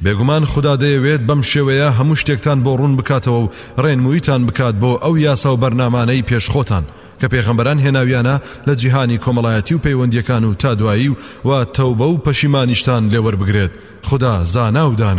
بێگومان خدا دەیەوێت بەم شێوەیە هەموو شتێکتان بۆ ڕوون بکاتەوە و ڕێنموویتان بکات بۆ ئەو یاسا و بەرنامانەی پێشخۆتان کە پێغەمبەران هێناویانە لە جیهانی کۆمەڵایەتی و پەیوەندیەکان و تا دوایی و تەوبە و پەشیمانیشتان لێوەربگرێت. خدا زانا و دانا.